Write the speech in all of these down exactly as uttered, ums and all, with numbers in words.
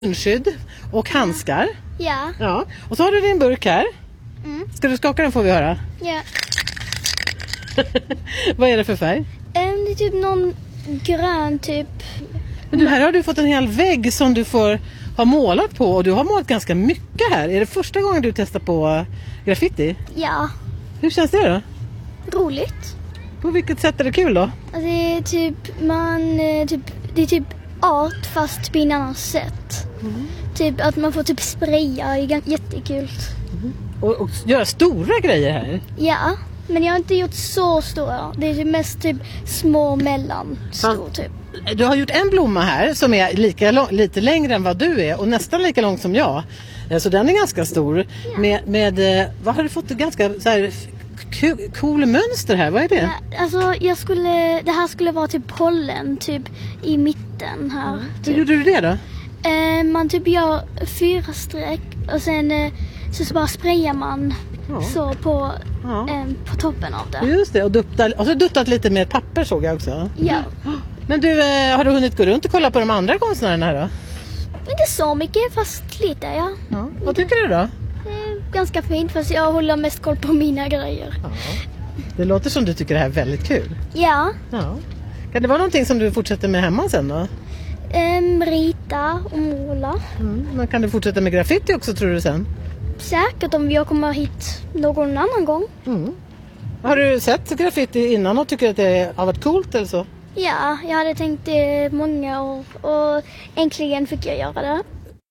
munskydd och handskar. Ja. Ja. Och så har du din burk här. Mm. Ska du skaka den får vi höra? Ja. Vad är det för färg? Um, det är typ någon grön typ. Men du, här har du fått en hel vägg som du får ha målat på. Och du har målat ganska mycket här. Är det första gången du testar på graffiti? Ja. Hur känns det då? Roligt. På vilket sätt är det kul då? Alltså, det är typ man eh, typ det är typ art fast på en annan sätt. Mm. Typ att man får typ spraya, det är jättekul. Mm. Och, och göra stora grejer här? Ja, men jag har inte gjort så stora. Det är typ mest typ små mellan stor typ. Du har gjort en blomma här som är lika lång, lite längre än vad du är och nästan lika lång som jag. Så den är ganska stor. Ja. Med, med, vad har du fått? Ganska så här, cool mönster här, vad är det? Ja, alltså jag skulle, det här skulle vara typ pollen typ i mitten här. Mm. Typ. Hur gjorde du det då? Eh, man typ gör fyra streck och sen eh, så, så bara sprayar man ja. så på, ja. eh, på toppen av det. Just det, och, duttat, och så duttat lite med papper såg jag också. Ja. Men du, eh, har du hunnit gå runt och kolla på de andra konstnärerna här då? Inte så mycket, fast lite, ja. ja. Vad tycker du då? Ganska fint, fast jag håller mest koll på mina grejer. Ja. Det låter som du tycker det här är väldigt kul. Ja. ja. Kan det vara någonting som du fortsätter med hemma sen då? Um, rita och måla. Mm. Men kan du fortsätta med graffiti också tror du sen? Säkert om jag kommer hit någon annan gång. Mm. Har du sett graffiti innan och tycker att det har varit coolt eller så? Ja, jag hade tänkt det många år och äntligen fick jag göra det.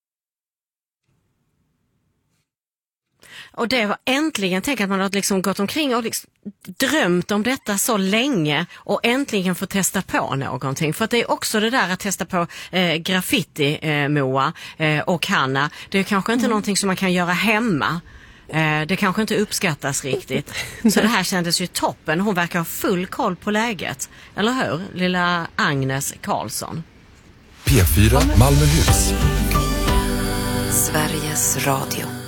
Och det var äntligen, tänk att man har liksom gått omkring och liksom drömt om detta så länge och äntligen få testa på någonting. För att det är också det där att testa på eh, graffiti, eh, Moa eh, och Hanna. Det är kanske inte mm. någonting som man kan göra hemma. Eh, det kanske inte uppskattas riktigt. Så det här kändes ju toppen. Hon verkar ha full koll på läget. Eller hur? Lilla Agnes Karlsson. P fyra Malmöhus. Sveriges Radio.